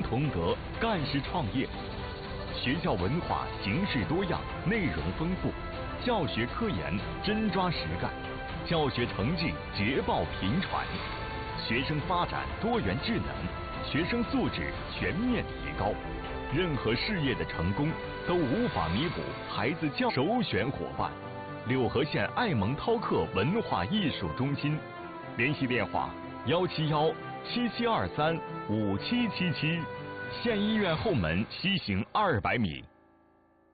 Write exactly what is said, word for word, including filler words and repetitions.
崇德干事创业。学校文化形式多样，内容丰富，教学科研真抓实干，教学成绩捷报频传，学生发展多元智能，学生素质全面提高。任何事业的成功都无法弥补孩子教首选伙伴。柳河县爱蒙涛克文化艺术中心，联系电话幺七幺七七二三五七七七，县医院后门西行二百米。